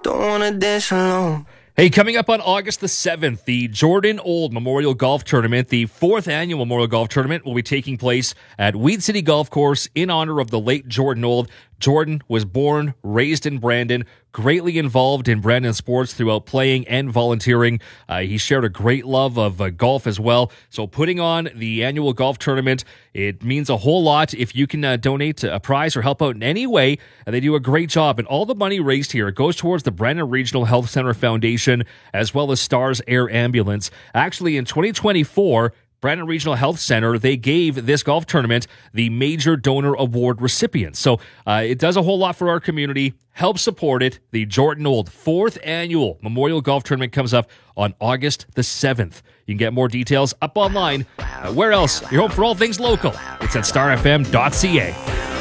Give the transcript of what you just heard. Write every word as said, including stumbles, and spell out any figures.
don't wanna dance alone. Hey, coming up on August the seventh, the Jordan Old Memorial Golf Tournament, the fourth annual Memorial Golf Tournament, will be taking place at Weed City Golf Course in honor of the late Jordan Old. Jordan was born, raised in Brandon, greatly involved in Brandon sports throughout playing and volunteering. Uh, he shared a great love of uh, golf as well. So putting on the annual golf tournament, it means a whole lot if you can uh, donate a prize or help out in any way. And they do a great job. And all the money raised here goes towards the Brandon Regional Health Center Foundation as well as Stars Air Ambulance. Actually, in twenty twenty-four, Brandon Regional Health Center, they gave this golf tournament the Major Donor Award recipients. So uh, it does a whole lot for our community. Help support it. The Jordan Old fourth Annual Memorial Golf Tournament comes up on August the seventh. You can get more details up online. Uh, where else? Your home for all things local. It's at star f m dot c a.